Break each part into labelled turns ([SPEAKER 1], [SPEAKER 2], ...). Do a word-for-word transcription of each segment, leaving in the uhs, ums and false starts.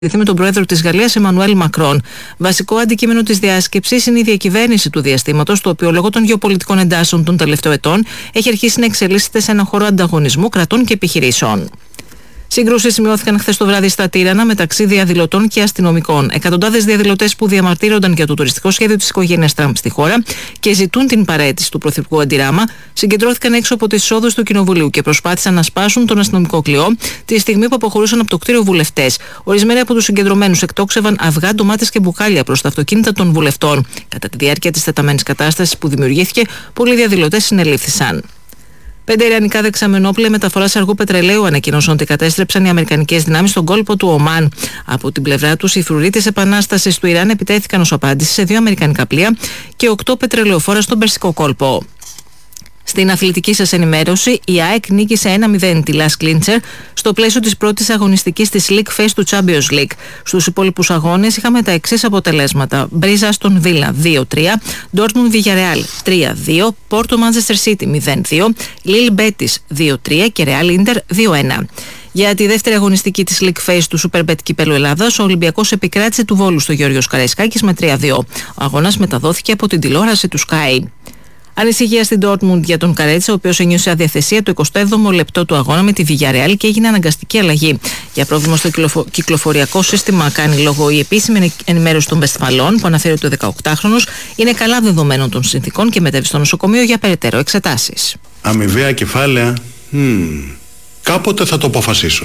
[SPEAKER 1] με τον πρόεδρο της Γαλλίας Εμμανουέλ Μακρόν. Βασικό αντικείμενο της διάσκεψης είναι η διακυβέρνηση του διαστήματος, το οποίο λόγω των γεωπολιτικών εντάσεων των τελευταίων ετών έχει αρχίσει να εξελίσσεται σε έναν χώρο ανταγωνισμού κρατών και επιχειρήσεων. Σύγκρουσεις σημειώθηκαν χθες το βράδυ στα Τύρανα μεταξύ διαδηλωτών και αστυνομικών. Εκατοντάδες διαδηλωτές που διαμαρτύρονταν για το τουριστικό σχέδιο της οικογένειας Τραμπ στη χώρα και ζητούν την παραίτηση του πρωθυπουργού Αντιράμα, συγκεντρώθηκαν έξω από τις εισόδους του Κοινοβουλίου και προσπάθησαν να σπάσουν τον αστυνομικό κλειό τη στιγμή που αποχωρούσαν από το κτίριο βουλευτές. Ορισμένοι από τους συγκεντρωμένους εκτόξευαν αυγά, ντομάτες και μπουκάλια προς τα αυτοκίνητα των βουλευτών. Κατά τη διάρκεια της τεταμένης κατάστασης που δημιουργήθηκε, πολλοί διαδηλωτές συνελήφθησαν. Πέντε ιρανικά δεξαμενόπλαια μεταφοράς αργού πετρελαίου ανακοίνωσαν ότι κατέστρεψαν οι αμερικανικές δυνάμεις στον κόλπο του Ομάν. Από την πλευρά τους, οι φρουροί της επανάστασης του Ιράν επιτέθηκαν ως απάντηση σε δύο αμερικανικά πλοία και οκτώ πετρελαιοφόρα στον Περσικό κόλπο. Στην αθλητική σας ενημέρωση, η ΑΕΚ νίκησε ένα μηδέν τη Las Clincher στο πλαίσιο της πρώτης αγωνιστικής της League Phase του Champions League. Στους υπόλοιπους αγώνες είχαμε τα εξής αποτελέσματα: Μπρίζα στον Βίλα δύο τρία, Dortmund Villarreal τρία δύο, Porto Manchester City μηδέν δύο, Lille Betis δύο τρία και Real Inter δύο ένα. Για τη δεύτερη αγωνιστική της League Phase του Superbet Κυπέλλου Ελλάδας, ο Ολυμπιακός επικράτησε του Βόλου στο Γεώργιος Καραϊσκάκης με τρία δύο. Ο αγώνας μεταδόθηκε από την τηλεόραση του Sky. Ανησυχία στην Dortmund για τον Καρέτσα, ο οποίος ένιωσε αδιαθεσία το εικοστό έβδομο λεπτό του αγώνα με τη Villarreal και έγινε αναγκαστική αλλαγή. Για πρόβλημα στο κυκλοφοριακό σύστημα κάνει λόγο η επίσημη ενημέρωση των Βεσφαλών, που αναφέρει ότι ο δεκαοκτάχρονος είναι καλά δεδομένων των συνθηκών και μετέβη στο νοσοκομείο για περαιτέρω εξετάσεις.
[SPEAKER 2] Αμοιβαία κεφάλαια. Hmm. Κάποτε θα το αποφασίσω.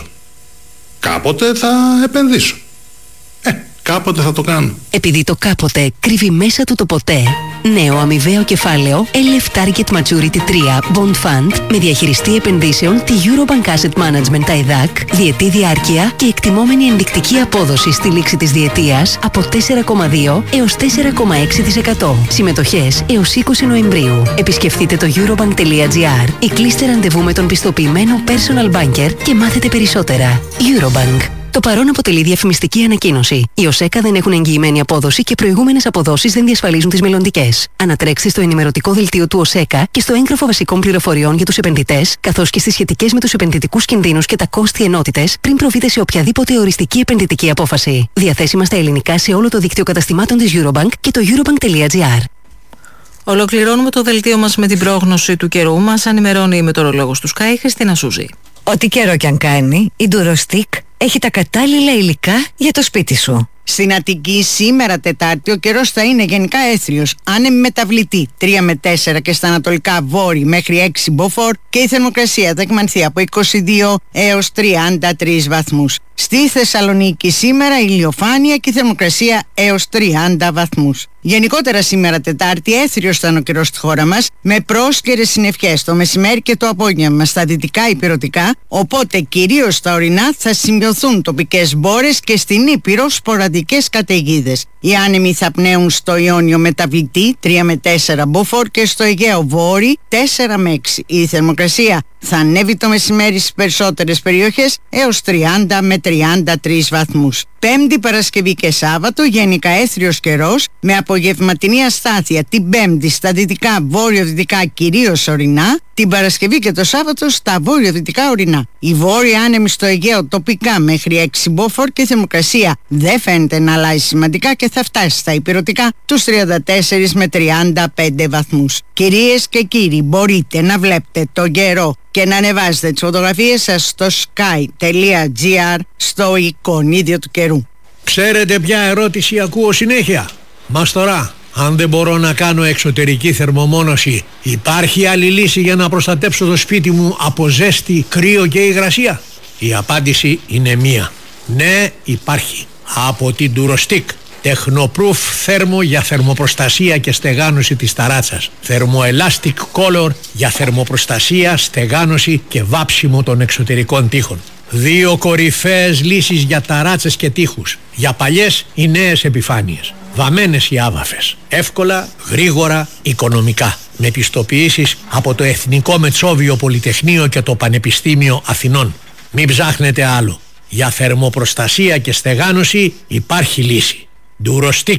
[SPEAKER 2] Κάποτε θα επενδύσω. Ε, κάποτε θα το κάνω.
[SPEAKER 3] Επειδή το κάποτε κρύβει μέσα του το ποτέ, νέο αμοιβαίο κεφάλαιο ελ εφ Target Maturity τρία Bond Fund με διαχειριστή επενδύσεων τη Eurobank Asset Management άι ντι έι σι, διετή διάρκεια και εκτιμόμενη ενδεικτική απόδοση στη λήξη της διετίας από τέσσερα κόμμα δύο έως τέσσερα κόμμα έξι τοις εκατό. Συμμετοχές έως είκοσι Νοεμβρίου. Επισκεφτείτε το eurobank τελεία gr ή κλείστε ραντεβού με τον πιστοποιημένο personal banker και μάθετε περισσότερα. Eurobank. Το παρόν αποτελεί διαφημιστική ανακοίνωση. Οι ΟΣΕΚΑ δεν έχουν εγγυημένη απόδοση και προηγούμενες αποδόσεις δεν διασφαλίζουν τις μελλοντικές. Ανατρέξτε στο ενημερωτικό δελτίο του ΟΣΕΚΑ και στο έγγραφο βασικών πληροφοριών για τους επενδυτές, καθώς και στις σχετικές με τους επενδυτικούς κινδύνους και τα κόστη ενότητες, πριν προβείτε σε οποιαδήποτε οριστική επενδυτική απόφαση. Διαθέσιμα στα ελληνικά σε όλο το δίκτυο καταστημάτων της Eurobank και το eurobank τελεία gr.
[SPEAKER 1] Ολοκληρώνουμε το δελτίο μας με την πρόγνωση του καιρού. Μας ενημερώνει η μετεωρολόγος του Sky, Χριστίνα Σούζη.
[SPEAKER 4] Ό,τι καιρό κι αν κάνει, η Durostick έχει τα κατάλληλα υλικά για το σπίτι σου.
[SPEAKER 5] Στην Αττική σήμερα Τετάρτη ο καιρός θα είναι γενικά έθριος, άνεμη μεταβλητή τρία με τέσσερα και στα ανατολικά βόρει μέχρι έξι μποφόρ και η θερμοκρασία θα εκμανθεί από είκοσι δύο έως τριάντα τρεις βαθμούς. Στη Θεσσαλονίκη σήμερα ηλιοφάνεια και η θερμοκρασία έως τριάντα βαθμούς. Γενικότερα σήμερα Τετάρτη έθριος θα είναι ο καιρός στη χώρα μας, με πρόσκαιρες συννεφιές το μεσημέρι και το απόγευμα στα δυτικά ηπειρωτικά, οπότε κυρίως στα ορεινά θα σημειωθούν τοπικές μπόρες και στην Ήπειρο σποραδικές καταιγίδες. Οι άνεμοι θα πνέουν στο Ιόνιο μεταβλητή τρία με τέσσερα μποφόρ και στο Αιγαίο βόρει τέσσερα με έξι. Η θερμοκρασία θα ανέβει το μεσημέρι στις περισσότερες περιοχές έως τριάντα με τριάντα τρεις βαθμούς. Πέμπτη, Παρασκευή και Σάββατο γενικά έθριος καιρός με απογευματινή αστάθεια την Πέμπτη στα δυτικά βόρειο-δυτικά κυρίως ορεινά, την Παρασκευή και το Σάββατο στα βόρειο-δυτικά ορεινά. Η βόρεια άνεμη στο Αιγαίο τοπικά μέχρι έξι μποφόρ και η θερμοκρασία δεν φαίνεται να αλλάζει σημαντικά και θα φτάσει στα ηπειρωτικά τους τριάντα τέσσερα με τριάντα πέντε βαθμούς. Κυρίες και κύριοι, μπορείτε να βλέπετε τον καιρό και να ανεβάζετε τις φωτογραφίες σας στο sky τελεία gr στο εικονίδιο του καιρού.
[SPEAKER 6] Ξέρετε ποια ερώτηση ακούω συνέχεια? Μας τώρα, αν δεν μπορώ να κάνω εξωτερική θερμομόνωση, υπάρχει άλλη λύση για να προστατέψω το σπίτι μου από ζέστη, κρύο και υγρασία? Η απάντηση είναι μία. Ναι, υπάρχει. Από την Durostick. Tecnoproof θέρμο για θερμοπροστασία και στεγάνωση της ταράτσας. Thermoelastic Color για θερμοπροστασία, στεγάνωση και βάψιμο των εξωτερικών τοίχων. Δύο κορυφαίες λύσεις για ταράτσες και τοίχους. Για παλιές ή νέες επιφάνειες. Βαμμένες ή άβαφες. Εύκολα, γρήγορα, οικονομικά. Με πιστοποιήσεις από το Εθνικό Μετσόβιο Πολυτεχνείο και το Πανεπιστήμιο Αθηνών. Μην ψάχνετε άλλο. Για θερμοπροστασία και στεγάνωση υπάρχει λύση. Durostick.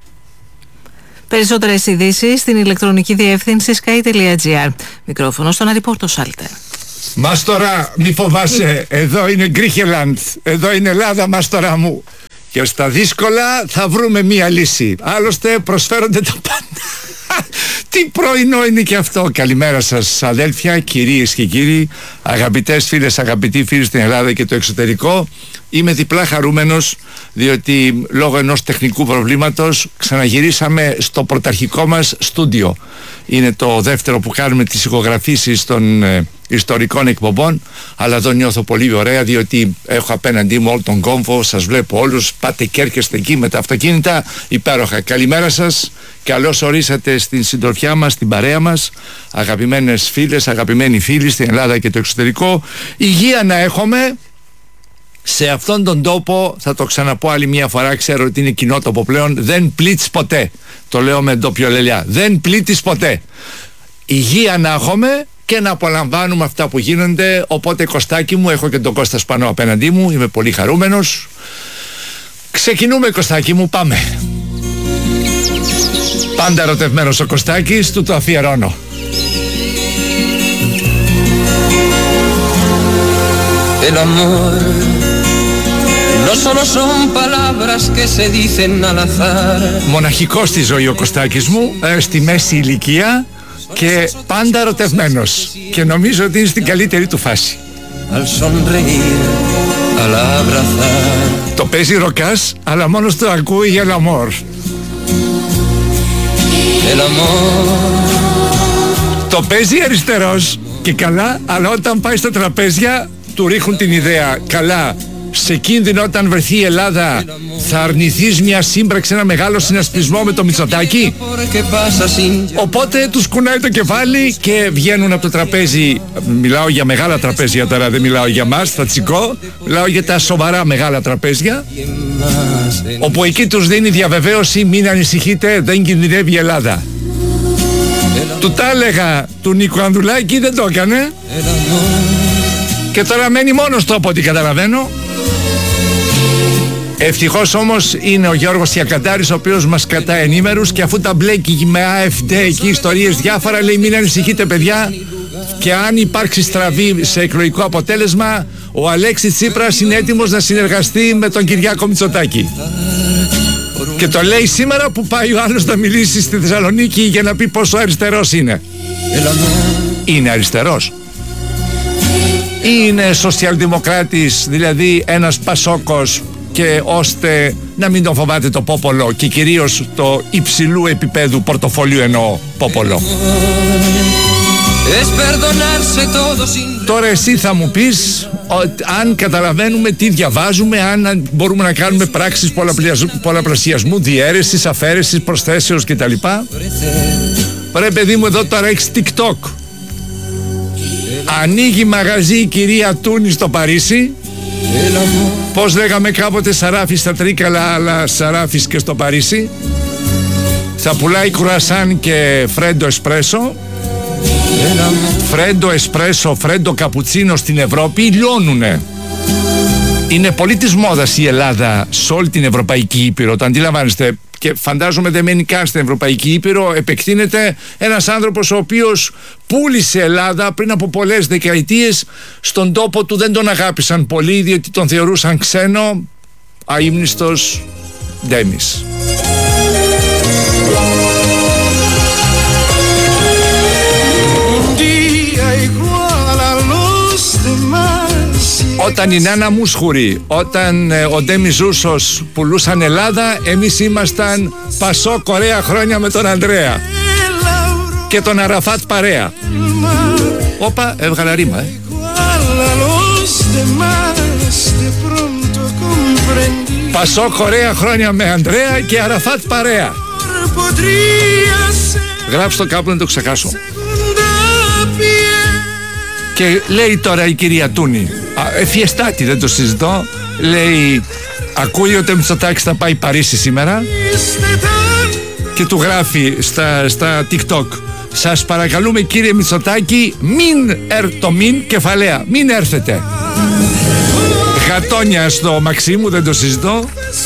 [SPEAKER 1] Περισσότερες ειδήσεις στην ηλεκτρονική διεύθυνση sky τελεία gr. Μικρόφωνο στον Αριπόρτο Σάλτερ.
[SPEAKER 7] Μάστορα, μη φοβάσαι, εδώ είναι Γκρίχελαντ, εδώ είναι Ελλάδα, Μάστορα μου. Και στα δύσκολα θα βρούμε μία λύση. Άλλωστε προσφέρονται τα πάντα. Τι πρωινό είναι και αυτό. Καλημέρα σας αδέλφια, κυρίες και κύριοι, αγαπητές φίλες, αγαπητοί φίλοι στην Ελλάδα και το εξωτερικό. Είμαι διπλά χαρούμενος διότι λόγω ενός τεχνικού προβλήματος ξαναγυρίσαμε στο πρωταρχικό μας στούντιο. Είναι το δεύτερο που κάνουμε τις ηχογραφήσεις των ε, ιστορικών εκπομπών, αλλά εδώ νιώθω πολύ ωραία διότι έχω απέναντί μου όλο τον κόμβο, σας βλέπω όλους, πάτε και έρχεστε εκεί με τα αυτοκίνητα, υπέροχα. Καλημέρα σας, καλώς ορίσατε στην συντροφιά μας, στην παρέα μας, αγαπημένες φίλες, αγαπημένοι φίλοι στην Ελλάδα και το εξωτερικό. Υγεία να έχουμε. Σε αυτόν τον τόπο, θα το ξαναπώ άλλη μια φορά, ξέρω ότι είναι κοινότοπο πλέον, δεν πλήττεις ποτέ. Το λέω με ντοπιολελιά. Δεν πλήττεις ποτέ. Υγεία να έχουμε και να απολαμβάνουμε αυτά που γίνονται. Οπότε, Κωστάκι μου, έχω και τον Κώστα Σπανό απέναντί μου. Είμαι πολύ χαρούμενος. Ξεκινούμε, Κωστάκι μου, πάμε. Πάντα ερωτευμένος ο Κωστάκης, του το αφιερώνω.
[SPEAKER 8] El amor no solo son palabras que se dicen al azar.
[SPEAKER 7] Μοναχικός στη ζωή ο Κωστάκης μου, ε, στη μέση ηλικία και πάντα ερωτευμένος. Και νομίζω ότι είναι στην καλύτερη του φάση.
[SPEAKER 8] Al sonreír, al abrazar.
[SPEAKER 7] Το παίζει ροκάς, αλλά μόνος το ακούει για el amor.
[SPEAKER 8] El amor.
[SPEAKER 7] Το παίζει αριστερός και καλά, αλλά όταν πάει στα τραπέζια του ρίχνουν την ιδέα. Καλά, σε κίνδυνο όταν βρεθεί η Ελλάδα θα αρνηθείς μια σύμπραξη, ένα μεγάλο συνασπισμό με το Μητσοτάκη? Οπότε τους κουνάει το κεφάλι και βγαίνουν από το τραπέζι. Μιλάω για μεγάλα τραπέζια τώρα, δεν μιλάω για μας, θα τσικό. Μιλάω για τα σοβαρά μεγάλα τραπέζια, όπου εκεί τους δίνει διαβεβαίωση, μην ανησυχείτε, δεν κινδυνεύει η Ελλάδα. Του τα έλεγα του Νίκου Ανδρουλάκη, δεν το έκανε. Και τώρα μένει μόνος του από ό,τι καταλαβαίνω. Ευτυχώς όμως είναι ο Γιώργος Τιακαντάρης, ο οποίος μας κρατάει ενήμερους, και αφού τα μπλέκει με ΑΕΦΔ εκεί ιστορίες διάφορα, λέει μην ανησυχείτε παιδιά, και αν υπάρξει στραβή σε εκλογικό αποτέλεσμα, ο Αλέξης Τσίπρας είναι έτοιμος να συνεργαστεί με τον Κυριάκο Μητσοτάκη. Και το λέει σήμερα που πάει ο άλλος να μιλήσει στη Θεσσαλονίκη για να πει πόσο αριστερός είναι. Είναι αριστερός? Είναι σοσιαλδημοκράτης, δηλαδή ένας πασόκος, και ώστε να μην τον φοβάται το πόπολο και κυρίως το υψηλού επίπεδου πορτοφόλιου εννοώ πόπολο. Τώρα εσύ θα μου πεις αν καταλαβαίνουμε τι διαβάζουμε, αν μπορούμε να κάνουμε πράξεις πολλαπλασιασμού, διαίρεσης, αφαίρεσης, προσθέσεως κτλ. Ρε παιδί μου, εδώ τώρα έχεις TikTok. Ανοίγει μαγαζί η κυρία Τούνη στο Παρίσι. Πώς λέγαμε κάποτε Σαράφης στα Τρίκαλα, αλλά Σαράφης και στο Παρίσι. Θα πουλάει κουρασάν και φρέντο εσπρέσο. Φρέντο εσπρέσο, φρέντο καπουτσίνο στην Ευρώπη λιώνουνε. Είναι πολύ της μόδας η Ελλάδα σε όλη την Ευρωπαϊκή Ήπειρο, το αντιλαμβάνεστε. Και φαντάζομαι δεν μένει καν στην Ευρωπαϊκή Ήπειρο. Επεκτείνεται ένας άνθρωπος ο οποίος πούλησε Ελλάδα πριν από πολλές δεκαετίες. Στον τόπο του δεν τον αγάπησαν πολύ, διότι τον θεωρούσαν ξένο, αείμνηστος, ντέμις. Όταν η Νάνα Μούσχουρη, όταν ε, ο Ντέμις Ρούσος πουλούσαν Ελλάδα, εμείς ήμασταν Πασό Κορέα χρόνια με τον Ανδρέα και τον Αραφάτ παρέα. Όπα, έβγαλα ρήμα, ε. Πασό Κορέα χρόνια με Ανδρέα και Αραφάτ παρέα. Γράψτε το κάπου να το ξεχάσω. Και λέει τώρα η κυρία Τούνη, εφιεστάτη, δεν το συζητώ, λέει ακούει ότι ο Μητσοτάκης θα πάει Παρίσι σήμερα και του γράφει στα, στα TikTok, σας παρακαλούμε κύριε Μητσοτάκη, μην ερ, το μην κεφαλαία, μην έρθετε. Γατόνια στο Μαξίμου, δεν το συζητώ.